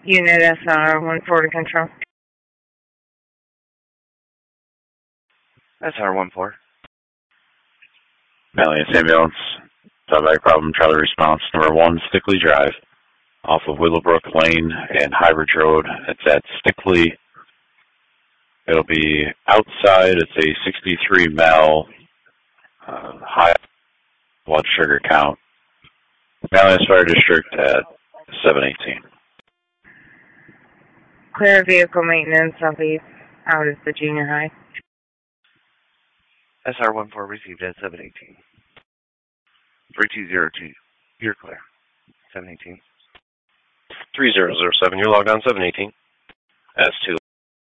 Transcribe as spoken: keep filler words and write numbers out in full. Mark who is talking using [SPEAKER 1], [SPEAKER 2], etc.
[SPEAKER 1] Unit S R one forty control.
[SPEAKER 2] S R one four.
[SPEAKER 3] Valiant Ambulance. Subject problem, Charlie response. Number one, Stickley Drive, off of Willowbrook Lane and Highbridge Road. It's at Stickley. It'll be outside. It's a sixty-three mil uh, high blood sugar count. Valiant Fire District at seven eighteen.
[SPEAKER 1] Clear vehicle maintenance southeast out at the junior high.
[SPEAKER 2] S R one four received at seven eighteen. three two zero two, you're clear. seven eighteen.
[SPEAKER 4] three zero zero seven, you're logged on seven eighteen.
[SPEAKER 3] S two.